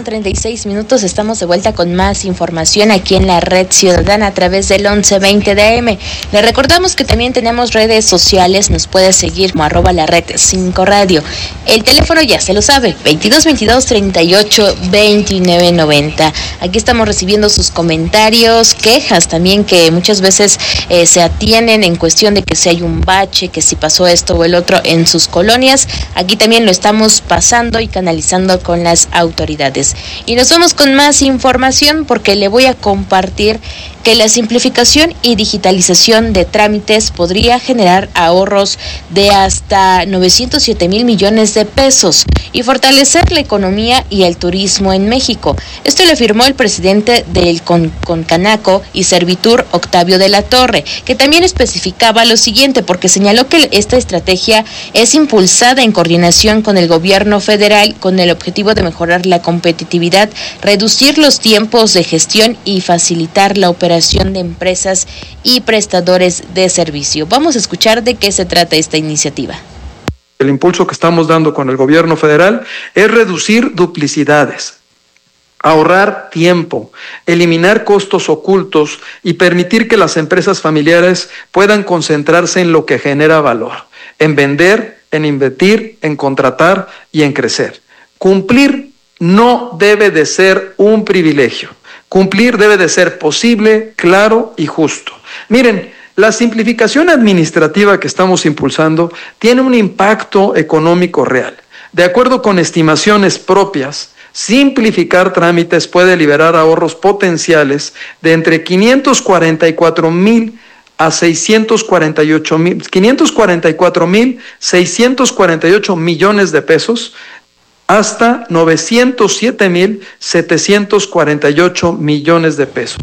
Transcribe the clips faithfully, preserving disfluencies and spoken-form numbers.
con treinta y seis minutos, estamos de vuelta con más información aquí en la Red Ciudadana a través del once veinte de A M. Le recordamos que también tenemos redes sociales, nos puede seguir como arroba la red cinco radio. El teléfono ya se lo sabe, veintidós veintidós treinta y ocho veintinueve noventa. Aquí estamos recibiendo sus comentarios, quejas también que muchas veces eh, se atienden en cuestión de que si hay un bache, que si pasó esto o el otro en sus colonias. Aquí también lo estamos pasando y canalizando con las autoridades. Y nos vamos con más información porque le voy a compartir que la simplificación y digitalización de trámites podría generar ahorros de hasta novecientos siete mil millones de pesos y fortalecer la economía y el turismo en México. Esto lo afirmó el presidente del Con- Concanaco y Servitur, Octavio de la Torre, que también especificaba lo siguiente, porque señaló que esta estrategia es impulsada en coordinación con el gobierno federal con el objetivo de mejorar la competitividad, reducir los tiempos de gestión y facilitar la operación de empresas y prestadores de servicio. Vamos a escuchar de qué se trata esta iniciativa. El impulso que estamos dando con el gobierno federal es reducir duplicidades, ahorrar tiempo, eliminar costos ocultos y permitir que las empresas familiares puedan concentrarse en lo que genera valor, en vender, en invertir, en contratar y en crecer. Cumplir no debe de ser un privilegio. Cumplir debe de ser posible, claro y justo. Miren, la simplificación administrativa que estamos impulsando tiene un impacto económico real. De acuerdo con estimaciones propias, simplificar trámites puede liberar ahorros potenciales de entre quinientos cuarenta y cuatro mil a seiscientos cuarenta y ocho mil, quinientos cuarenta y cuatro mil seiscientos cuarenta y ocho millones de pesos, hasta novecientos siete mil setecientos cuarenta y ocho millones de pesos.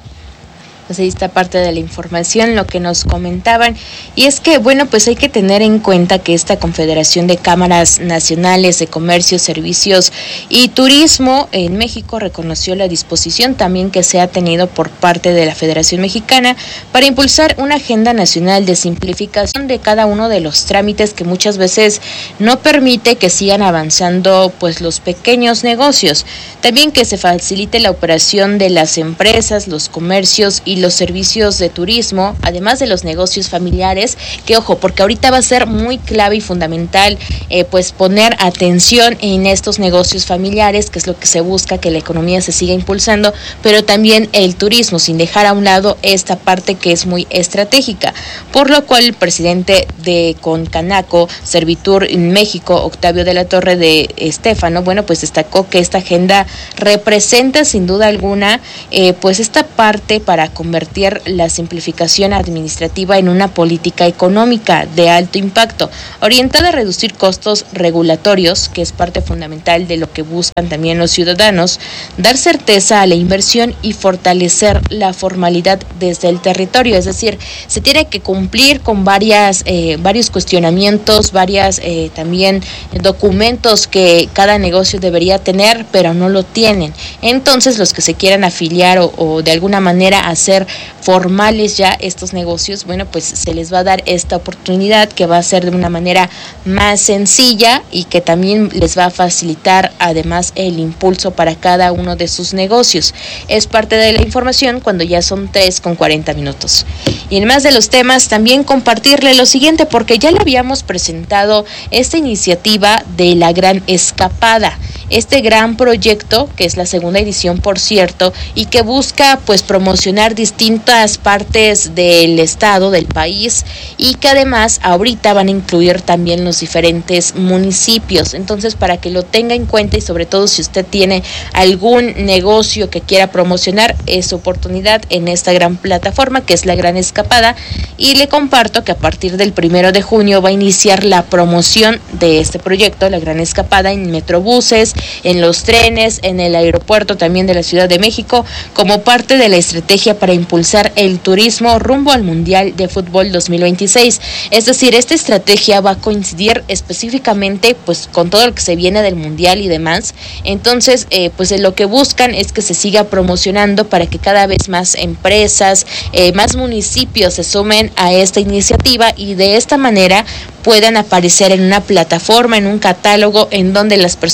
Pues ahí está parte de la información, lo que nos comentaban, y es que, bueno, pues hay que tener en cuenta que esta Confederación de Cámaras Nacionales de Comercio, Servicios y Turismo en México reconoció la disposición también que se ha tenido por parte de la Federación Mexicana para impulsar una agenda nacional de simplificación de cada uno de los trámites que muchas veces no permite que sigan avanzando pues los pequeños negocios. También que se facilite la operación de las empresas, los comercios y los servicios de turismo, además de los negocios familiares, que ojo, porque ahorita va a ser muy clave y fundamental eh, pues poner atención en estos negocios familiares, que es lo que se busca, que la economía se siga impulsando, pero también el turismo, sin dejar a un lado esta parte que es muy estratégica, por lo cual el presidente de Concanaco, Servitur en México, Octavio de la Torre de Estéfano, bueno, pues destacó que esta agenda representa sin duda alguna eh, pues esta parte para convertir la simplificación administrativa en una política económica de alto impacto, orientada a reducir costos regulatorios, que es parte fundamental de lo que buscan también los ciudadanos, dar certeza a la inversión y fortalecer la formalidad desde el territorio. Es decir, se tiene que cumplir con varias, eh, varios cuestionamientos, varias eh, también documentos que cada negocio debería tener, pero no lo tienen. Entonces, los que se quieran afiliar o, o de alguna manera hacer formales ya estos negocios, bueno, pues se les va a dar esta oportunidad que va a ser de una manera más sencilla y que también les va a facilitar además el impulso para cada uno de sus negocios. Es parte de la información cuando ya son tres con cuarenta minutos. Y en más de los temas, también compartirle lo siguiente, porque ya le habíamos presentado esta iniciativa de la Gran Escapada, este gran proyecto, que es la segunda edición, por cierto, y que busca pues promocionar distintas partes del estado, del país, y que además ahorita van a incluir también los diferentes municipios. Entonces, para que lo tenga en cuenta, y sobre todo si usted tiene algún negocio que quiera promocionar, es su oportunidad en esta gran plataforma que es la Gran Escapada. Y le comparto que a partir del primero de junio va a iniciar la promoción de este proyecto, la Gran Escapada, en metrobuses, en los trenes, en el aeropuerto también de la Ciudad de México, como parte de la estrategia para impulsar el turismo rumbo al Mundial de Fútbol dos mil veintiséis. Es decir, esta estrategia va a coincidir específicamente pues con todo lo que se viene del Mundial y demás. Entonces, eh, pues lo que buscan es que se siga promocionando para que cada vez más empresas, eh, más municipios se sumen a esta iniciativa y de esta manera puedan aparecer en una plataforma, en un catálogo en donde las personas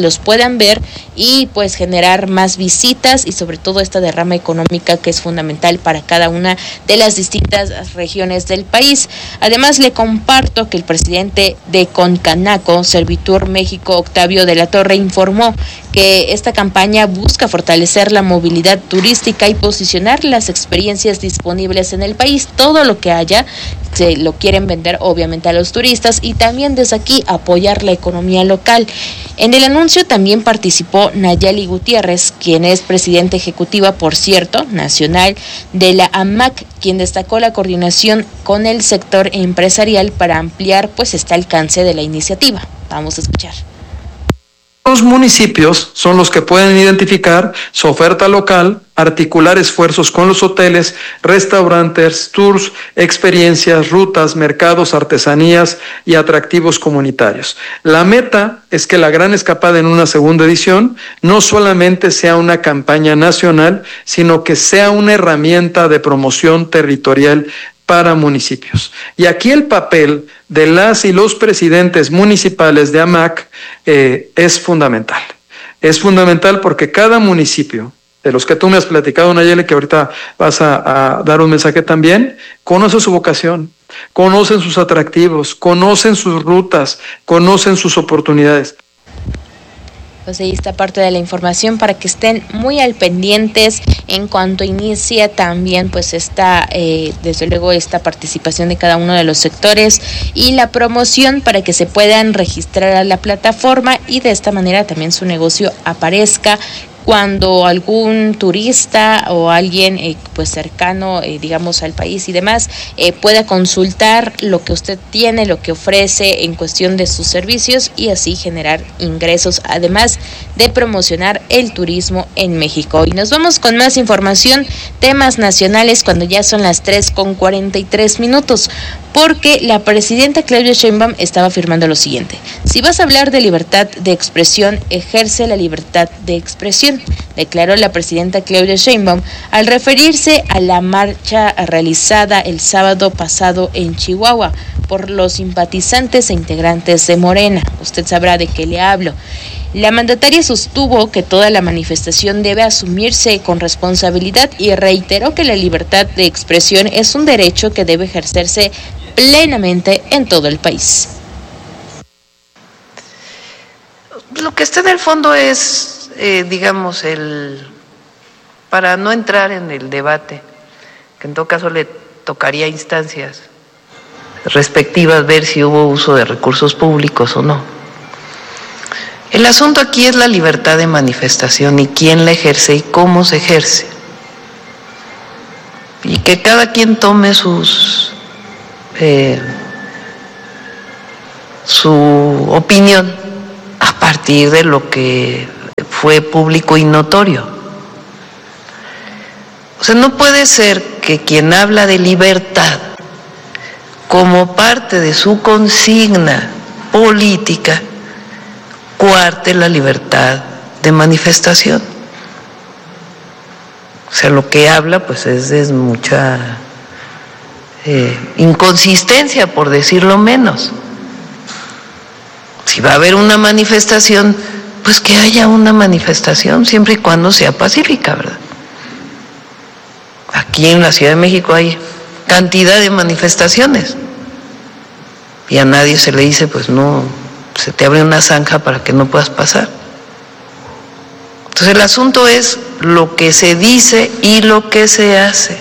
los puedan ver y pues generar más visitas y sobre todo esta derrama económica que es fundamental para cada una de las distintas regiones del país. Además, le comparto que el presidente de Concanaco, Servitur México, Octavio de la Torre, informó que esta campaña busca fortalecer la movilidad turística y posicionar las experiencias disponibles en el país. Todo lo que haya se lo quieren vender obviamente a los turistas y también desde aquí apoyar la economía local. En el anuncio también participó Nayeli Gutiérrez, quien es presidenta ejecutiva, por cierto, nacional de la A M A C, quien destacó la coordinación con el sector empresarial para ampliar pues este alcance de la iniciativa. Vamos a escuchar. Los municipios son los que pueden identificar su oferta local, articular esfuerzos con los hoteles, restaurantes, tours, experiencias, rutas, mercados, artesanías y atractivos comunitarios. La meta es que la Gran Escapada en una segunda edición no solamente sea una campaña nacional, sino que sea una herramienta de promoción territorial para municipios. Y aquí el papel de las y los presidentes municipales de A M A C eh, es fundamental. Es fundamental porque cada municipio, de los que tú me has platicado, Nayeli, que ahorita vas a, a dar un mensaje también, conoce su vocación, conocen sus atractivos, conocen sus rutas, conocen sus oportunidades. Pues ahí está parte de la información para que estén muy al pendientes en cuanto inicia también pues esta, eh, desde luego esta participación de cada uno de los sectores y la promoción para que se puedan registrar a la plataforma y de esta manera también su negocio aparezca cuando algún turista o alguien eh, pues cercano, eh, digamos, al país y demás, eh, pueda consultar lo que usted tiene, lo que ofrece en cuestión de sus servicios y así generar ingresos, además de promocionar el turismo en México. Y nos vamos con más información, temas nacionales, cuando ya son las tres con cuarenta y tres minutos, porque la presidenta Claudia Sheinbaum estaba afirmando lo siguiente: si vas a hablar de libertad de expresión, ejerce la libertad de expresión, declaró la presidenta Claudia Sheinbaum al referirse a la marcha realizada el sábado pasado en Chihuahua por los simpatizantes e integrantes de Morena. Usted sabrá de qué le hablo. La mandataria sostuvo que toda la manifestación debe asumirse con responsabilidad y reiteró que la libertad de expresión es un derecho que debe ejercerse plenamente en todo el país. Lo que está en el fondo es, eh, digamos, el para no entrar en el debate, que en todo caso le tocaría a instancias respectivas ver si hubo uso de recursos públicos o no. El asunto aquí es la libertad de manifestación y quién la ejerce y cómo se ejerce. Y que cada quien tome sus eh, su opinión a partir de lo que fue público y notorio. O sea, no puede ser que quien habla de libertad como parte de su consigna política coarte la libertad de manifestación. O sea, lo que habla pues es de mucha eh, inconsistencia, por decirlo menos. Si va a haber una manifestación, pues que haya una manifestación, siempre y cuando sea pacífica, ¿verdad? Aquí en la Ciudad de México hay cantidad de manifestaciones y a nadie se le dice, pues no, se te abre una zanja para que no puedas pasar. Entonces el asunto es lo que se dice y lo que se hace,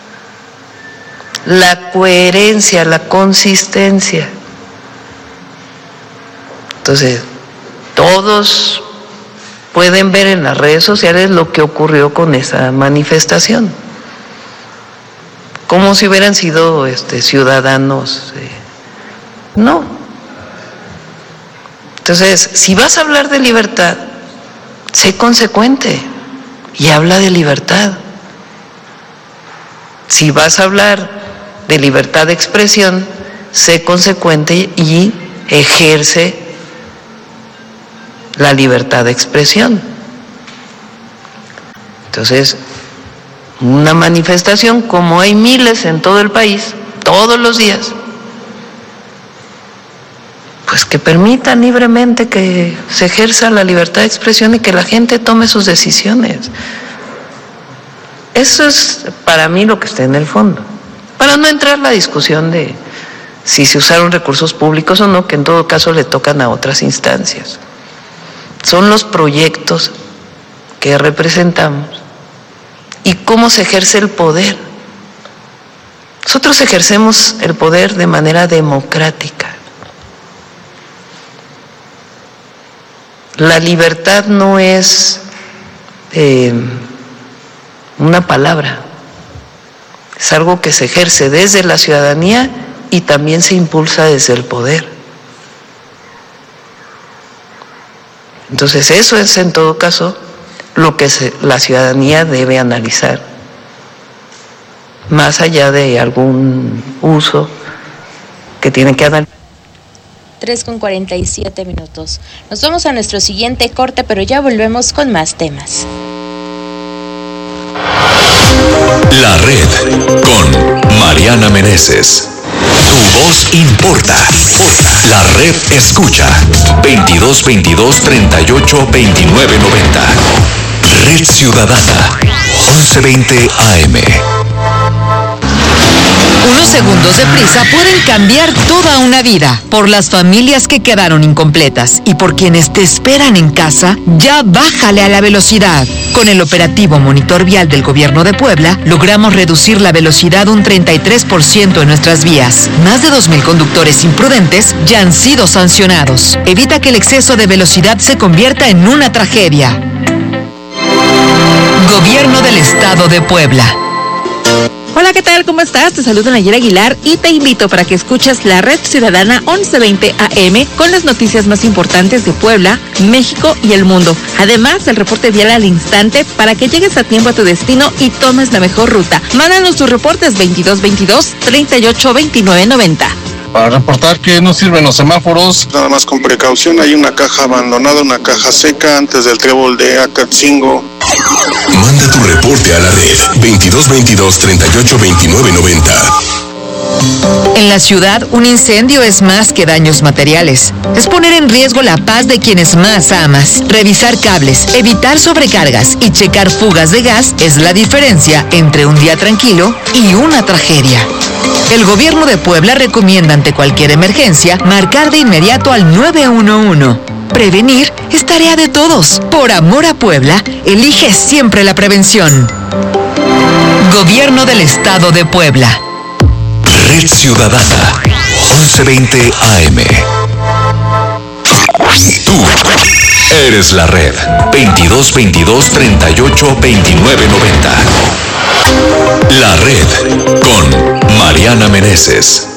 la coherencia, la consistencia. Entonces todos pueden ver en las redes sociales lo que ocurrió con esa manifestación, como si hubieran sido este, ciudadanos. Eh, no. Entonces, si vas a hablar de libertad, sé consecuente y habla de libertad. Si vas a hablar de libertad de expresión, sé consecuente y ejerce la libertad de expresión. Entonces, una manifestación, como hay miles en todo el país, todos los días, pues que permitan libremente que se ejerza la libertad de expresión y que la gente tome sus decisiones. Eso es para mí lo que está en el fondo. Para no entrar en la discusión de si se usaron recursos públicos o no, que en todo caso le tocan a otras instancias. Son los proyectos que representamos y cómo se ejerce el poder. Nosotros ejercemos el poder de manera democrática. La libertad no es eh, una palabra, es algo que se ejerce desde la ciudadanía y también se impulsa desde el poder. Entonces eso es en todo caso lo que se, la ciudadanía debe analizar, más allá de algún uso que tiene que analizar. tres con cuarenta y siete minutos. Nos vamos a nuestro siguiente corte, pero ya volvemos con más temas. La Red con Mariana Meneses. Tu voz importa. La Red escucha. veintidós veintidós treinta y ocho veintinueve noventa. Red Ciudadana. once veinte A M. Unos segundos de prisa pueden cambiar toda una vida. Por las familias que quedaron incompletas y por quienes te esperan en casa, ya bájale a la velocidad. Con el operativo Monitor Vial del Gobierno de Puebla, logramos reducir la velocidad un treinta y tres por ciento en nuestras vías. Más de dos mil conductores imprudentes ya han sido sancionados. Evita que el exceso de velocidad se convierta en una tragedia. Gobierno del Estado de Puebla. Hola, ¿qué tal? ¿Cómo estás? Te saluda Nayera Aguilar y te invito para que escuches la Red Ciudadana once veinte A M con las noticias más importantes de Puebla, México y el mundo. Además, el reporte vial al instante para que llegues a tiempo a tu destino y tomes la mejor ruta. Mándanos tus reportes veintidós veintidós treinta y ocho veintinueve noventa. Para reportar que no sirven los semáforos. Nada más con precaución, hay una caja abandonada, una caja seca antes del trébol de Acatzingo. Manda tu reporte a la red veintidós veintidós treinta y ocho veintinueve noventa. En la ciudad, un incendio es más que daños materiales. Es poner en riesgo la paz de quienes más amas. Revisar cables, evitar sobrecargas y checar fugas de gas es la diferencia entre un día tranquilo y una tragedia. El Gobierno de Puebla recomienda ante cualquier emergencia marcar de inmediato al nueve uno uno. Prevenir es tarea de todos. Por amor a Puebla, elige siempre la prevención. Gobierno del Estado de Puebla. Red Ciudadana. once veinte A M. Tú eres la red. veintidós veintidós treinta y ocho veintinueve noventa. La Red con Mariana Meneses.